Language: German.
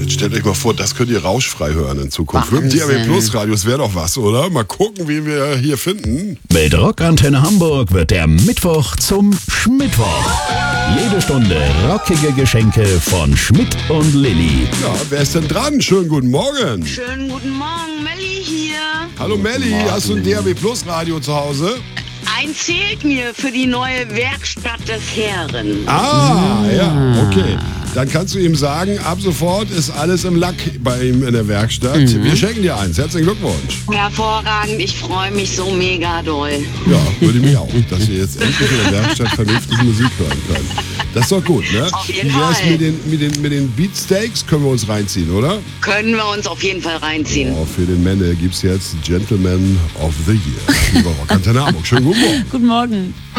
Jetzt stellt euch mal vor, das könnt ihr rauschfrei hören in Zukunft. Wahnsinn. DAB Plus Radios wäre doch was, oder? Mal gucken, wie wir hier finden. Mit Rockantenne Hamburg wird der Mittwoch zum Schmittwoch. Jede Stunde rockige Geschenke von Schmidt und Lilly. Ja, wer ist denn dran? Schönen guten Morgen. Schönen guten Morgen, Melli hier. Hallo Melli, hast du ein DAB Plus Radio zu Hause? Eins fehlt mir für die neue Werkstatt des Herren. Ah, ja, okay. Dann kannst du ihm sagen, ab sofort ist alles im Lack bei ihm in der Werkstatt. Wir schenken dir eins. Herzlichen Glückwunsch. Hervorragend, ich freue mich so mega doll. Ja, würde mich auch, dass wir jetzt endlich in der Werkstatt vernünftige Musik hören können. Das ist doch gut, ne? Auf jeden Wie wär's Fall. mit den Beatsteaks? Können wir uns reinziehen, oder? Können wir uns auf jeden Fall reinziehen. Oh, für den Männer gibt's jetzt Gentleman of the Year. Lieber Rockantenne Hamburg. Schönen guten Morgen. Guten Morgen.